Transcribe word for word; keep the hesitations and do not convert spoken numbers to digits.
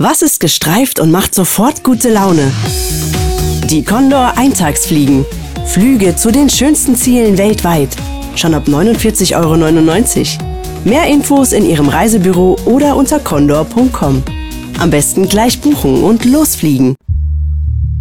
Was ist gestreift und macht sofort gute Laune? Die Condor Eintagsfliegen. Flüge zu den schönsten Zielen weltweit. Schon ab neunundvierzig Euro neunundneunzig. Mehr Infos in Ihrem Reisebüro oder unter condor punkt com. Am besten gleich buchen und losfliegen.